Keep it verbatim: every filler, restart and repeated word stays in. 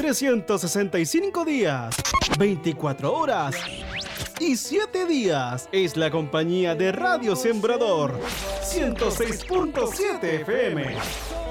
trescientos sesenta y cinco días, veinticuatro horas y siete días. Es la compañía de Radio Sembrador ciento seis punto siete F M.